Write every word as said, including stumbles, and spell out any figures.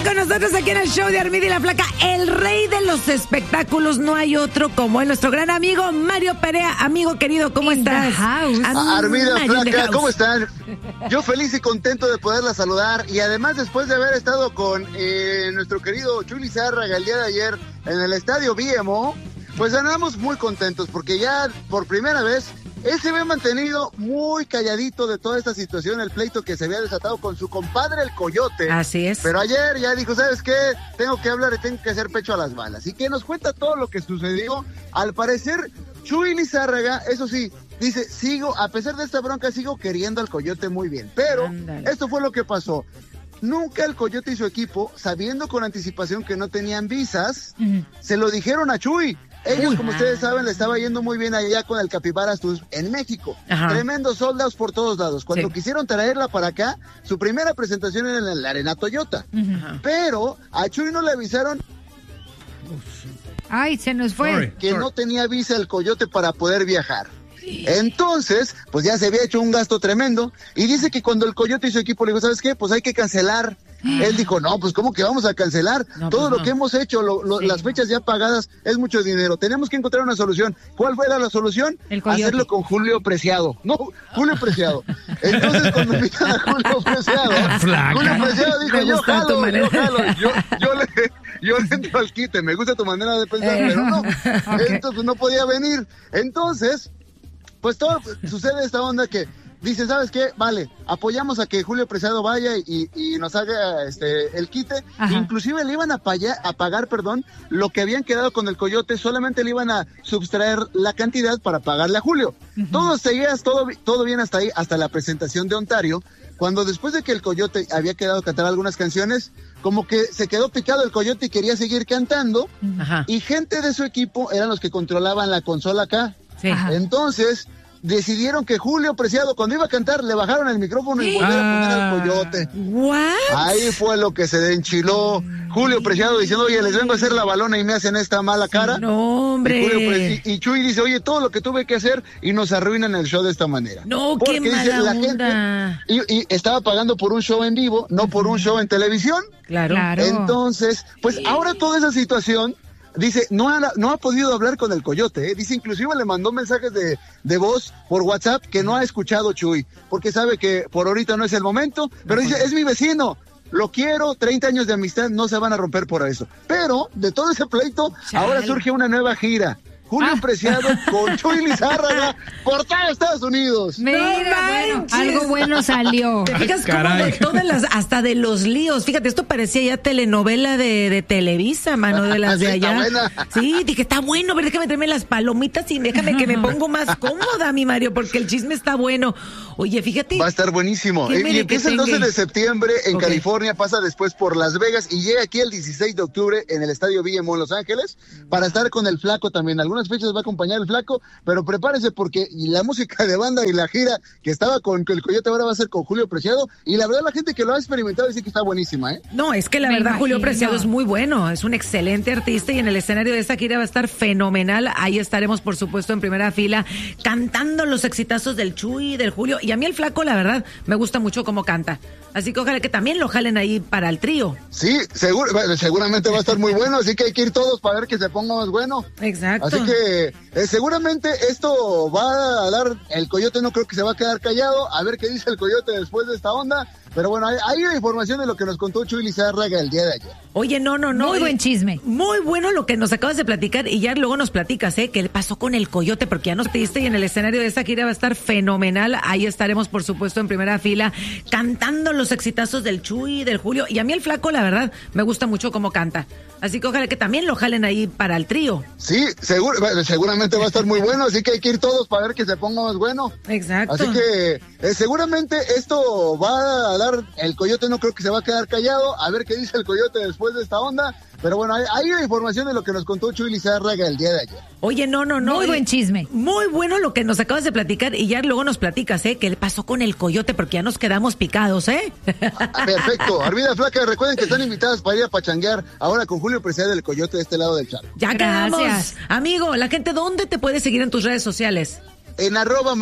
con nosotros aquí en el show de Armida y la Flaca, el rey de los espectáculos, no hay otro como él, nuestro gran amigo Mario Perea. Amigo querido, ¿cómo in estás? Armida, Flaca, ¿cómo están? Yo feliz y contento de poderla saludar, y además después de haber estado con eh, nuestro querido Chuy Lizárraga el día de ayer en el estadio V M O, pues andamos muy contentos porque ya por primera vez él se ve mantenido muy calladito de toda esta situación, el pleito que se había desatado con su compadre el Coyote. Así es. Pero ayer ya dijo, ¿sabes qué? Tengo que hablar y tengo que hacer pecho a las balas. Y que nos cuenta todo lo que sucedió. Al parecer, Chuy Lizárraga, eso sí, dice, sigo, a pesar de esta bronca, sigo queriendo al Coyote muy bien. Pero Andale. Esto fue lo que pasó. Nunca el Coyote y su equipo, sabiendo con anticipación que no tenían visas, uh-huh. se lo dijeron a Chuy. Ellos, Uy, como ustedes saben, le estaba yendo muy bien allá con el Capibaras Tours en México. Ajá. Tremendos soldados por todos lados. Cuando sí. quisieron traerla para acá, su primera presentación era en la Arena Toyota. Uh-huh. Pero a Chuy no le avisaron. Ay, se nos fue. Sorry, que sorry. no tenía visa el Coyote para poder viajar. Entonces, pues ya se había hecho un gasto tremendo. Y dice que cuando el Coyote y su equipo le dijo, ¿sabes qué? Pues hay que cancelar. Él dijo, no, pues ¿cómo que vamos a cancelar? No, Todo pues lo no. que hemos hecho, lo, lo, sí. las fechas ya pagadas, es mucho dinero. Tenemos que encontrar una solución. ¿Cuál fue la solución? Hacerlo con Julio Preciado. No, Julio Preciado. Entonces, cuando invitan a Julio Preciado, Julio Preciado dijo, yo jalo, yo jalo, yo, yo le... Yo le entro al quite, me gusta tu manera de pensar, eh, pero no. Okay. Entonces no podía venir. Entonces, pues todo sucede esta onda que dice, ¿sabes qué? Vale, apoyamos a que Julio Preciado vaya y, y nos haga este el quite. Ajá. Inclusive le iban a, paya, a pagar, perdón, lo que habían quedado con el Coyote, solamente le iban a subtraer la cantidad para pagarle a Julio. Uh-huh. Todo seguía, todo, todo bien hasta ahí, hasta la presentación de Ontario, cuando después de que el Coyote había quedado a cantar algunas canciones, como que se quedó picado el Coyote y quería seguir cantando. Ajá. Y gente de su equipo eran los que controlaban la consola acá. Sí. Entonces decidieron que Julio Preciado, cuando iba a cantar, le bajaron el micrófono y volvieron ah. a poner al Coyote. ¿What? Ahí fue lo que se enchiló. Julio Preciado diciendo, oye, les vengo a hacer la balona y me hacen esta mala cara. Sí, no, hombre. Y, Pre- y, y Chuy dice, oye, todo lo que tuve que hacer y nos arruinan el show de esta manera. No, Porque qué mala dice, la onda. Gente, y, y estaba pagando por un show en vivo, no por un show en televisión. Claro. claro. Entonces, pues sí. ahora toda esa situación, dice, no ha, no ha podido hablar con el Coyote, ¿eh? Dice, inclusive le mandó mensajes de, de voz por WhatsApp que no ha escuchado Chuy, porque sabe que por ahorita no es el momento, pero no, dice, es mi vecino. Lo quiero, treinta años de amistad no se van a romper por eso. Pero, de todo ese pleito, Chale. ahora surge una nueva gira. Julio ah. Preciado con Chuy Lizárraga por todo Estados Unidos. Mira, no bueno, algo bueno salió. ¿Te fijas Ay, cómo de todas las, hasta de los líos? Fíjate, esto parecía ya telenovela de, de Televisa, mano, de las de allá. Sí, dije, está bueno, pero déjame traerme las palomitas y déjame que me pongo más cómoda, mi Mario, porque el chisme está bueno. Oye, fíjate. Va a estar buenísimo. Y, y empieza el doce de septiembre en okay. California, pasa después por Las Vegas y llega aquí el dieciséis de octubre en el estadio V M O en Los Ángeles para estar con el Flaco también. Algunas fechas va a acompañar el Flaco, pero prepárese porque la música de banda y la gira que estaba con el Coyote ahora va a ser con Julio Preciado, y la verdad la gente que lo ha experimentado dice que está buenísima, ¿eh? No, es que la Me verdad imagino. Julio Preciado es muy bueno, es un excelente artista y en el escenario de esta gira va a estar fenomenal. Ahí estaremos, por supuesto, en primera fila cantando los exitazos del Chuy, del Julio, y a mí el Flaco, la verdad, me gusta mucho cómo canta. Así que ojalá que también lo jalen ahí para el trío. Sí, seguro, seguramente va a estar muy bueno, así que hay que ir todos para ver que se ponga más bueno. Exacto. Así que eh, seguramente esto va a dar, el Coyote no creo que se va a quedar callado, a ver qué dice el Coyote después de esta onda. Pero bueno, hay, hay una información de lo que nos contó Chuy Lizárraga el día de ayer. Oye, no, no, no. Muy buen chisme. Muy bueno lo que nos acabas de platicar y ya luego nos platicas, ¿eh? ¿Qué le pasó con el Coyote? Porque ya nos pediste y en el escenario de esta gira va a estar fenomenal. Ahí estaremos, por supuesto, en primera fila cantando los exitazos del Chuy, del Julio. Y a mí el Flaco, la verdad, me gusta mucho cómo canta. Así que ojalá que también lo jalen ahí para el trío. Sí, seguro, seguramente va a estar muy bueno, así que hay que ir todos para ver que se ponga más bueno. Exacto. Así que eh, seguramente esto va a dar, el Coyote no creo que se va a quedar callado, a ver qué dice el Coyote después de esta onda. Pero bueno, hay, hay una información de lo que nos contó Chuy Lizárraga el día de ayer. Oye, no, no, no. Muy buen chisme. Muy bueno lo que nos acabas de platicar y ya luego nos platicas, ¿eh? ¿Qué le pasó con el Coyote? Porque ya nos quedamos picados, ¿eh? Ah, perfecto. Armida Flaca, recuerden que están invitadas para ir a pachanguear ahora con Julio Preciado del Coyote de este lado del charco. Ya quedamos. Amigo, la gente, ¿dónde te puede seguir en tus redes sociales? En arroba